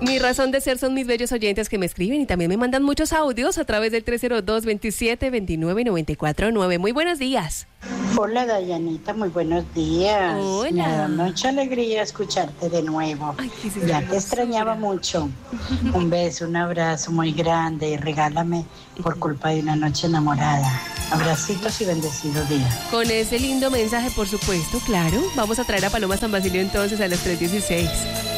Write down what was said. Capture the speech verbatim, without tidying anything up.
Mi razón de ser son mis bellos oyentes que me escriben y también me mandan muchos audios a través del tres cero dos, veintisiete, veintinueve, noventa y cuatro nueve. Muy buenos días. Hola, Dayanita, muy buenos días. Hola. Me da mucha alegría escucharte de nuevo. Ay, qué ya te extrañaba mucho. Un beso, un abrazo muy grande y regálame por culpa de una noche enamorada. Abracitos y bendecido día. Con ese lindo mensaje, por supuesto, claro. Vamos a traer a Paloma San Basilio entonces a las tres dieciséis.